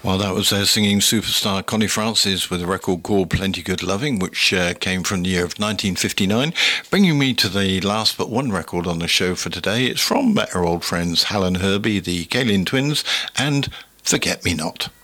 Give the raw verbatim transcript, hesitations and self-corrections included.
Well, that was their singing superstar Connie Francis with a record called Plenty Good Loving, which uh, came from the year of nineteen fifty-nine, bringing me to the last but one record on the show for today. It's from our old friends Hal and Herbie, the Kalin Twins, and Forget Me Not.